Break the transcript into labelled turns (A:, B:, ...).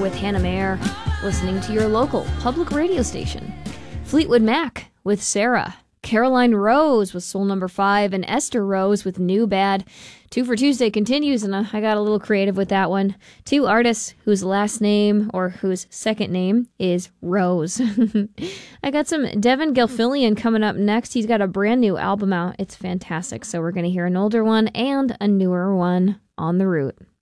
A: with Hannah Mayer, listening to your local public radio station. Fleetwood Mac with Sarah. Caroline Rose with Soul Number 5, and Esther Rose with New Bad. 2 for Tuesday continues, and I got a little creative with that one. 2 artists whose last name, or whose second name, is Rose. I got some Devin Gilfillian coming up next. He's got a brand new album out. It's fantastic, so we're going to hear an older one and a newer one on the route.